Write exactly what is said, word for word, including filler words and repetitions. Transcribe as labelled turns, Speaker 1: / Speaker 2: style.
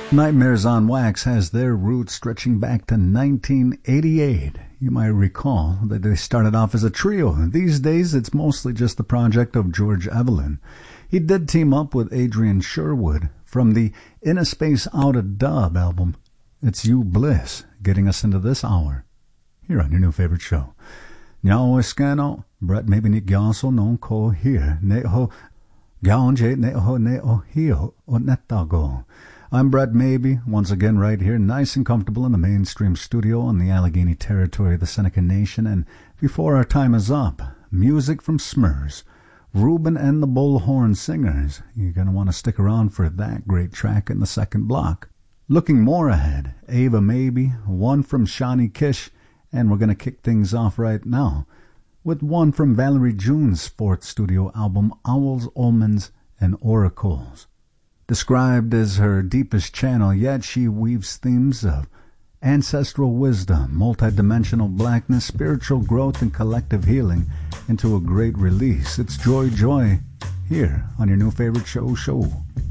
Speaker 1: Nightmares on Wax has their roots stretching back to nineteen eighty-eight. You might recall that they started off as a trio. These days, it's mostly just the project of George Evelyn. He did team up with Adrian Sherwood from the In a Space Out of Dub album. It's You Bliss, getting us into this hour, here on your new favorite show. Nyao Eskano, Brett maybe ni gyanso non ko here, neho gyaonje neho neo hio o netago. I'm Brett Maybe, once again right here, nice and comfortable in the mainstream studio on the Allegheny territory of the Seneca Nation. And before our time is up, music from Smurs, Reuben and the Bullhorn Singers. You're going to want to stick around for that great track in the second block. Looking more ahead, Ava Maybe, one from Shawnee Kish, and we're going to kick things off right now with one from Valerie June's fourth studio album, Owls, Omens, and Oracles. Described as her deepest channel, yet she weaves themes of ancestral wisdom, multidimensional blackness, spiritual growth, and collective healing into a great release. It's Joy Joy here on your new favorite show show.